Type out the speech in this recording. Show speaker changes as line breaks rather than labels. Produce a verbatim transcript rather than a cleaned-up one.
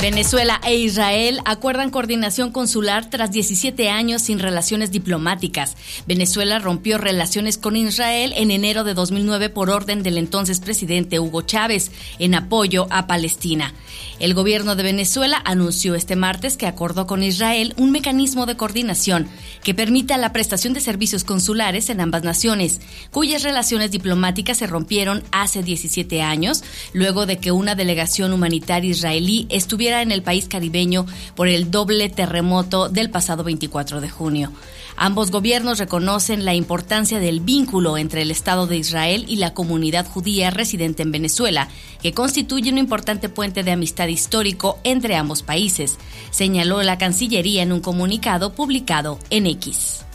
Venezuela e Israel acuerdan coordinación consular tras diecisiete años sin relaciones diplomáticas. Venezuela rompió relaciones con Israel en enero de dos mil nueve por orden del entonces presidente Hugo Chávez, en apoyo a Palestina. El gobierno de Venezuela anunció este martes que acordó con Israel un mecanismo de coordinación que permita la prestación de servicios consulares en ambas naciones, cuyas relaciones diplomáticas se rompieron hace diecisiete años, luego de que una delegación humanitaria israelí estuviera en el país caribeño por el doble terremoto del pasado veinticuatro de junio. Ambos gobiernos reconocen la importancia del vínculo entre el Estado de Israel y la comunidad judía residente en Venezuela, que constituye un importante puente de amistad histórico entre ambos países, señaló la Cancillería en un comunicado publicado en X.